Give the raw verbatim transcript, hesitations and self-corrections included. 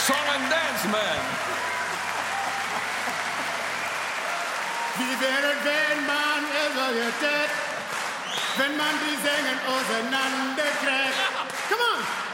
Song and Dance Man. Wie wäre, wenn man evaluiert, wenn man die Sänger auseinanderkriegt? Come on!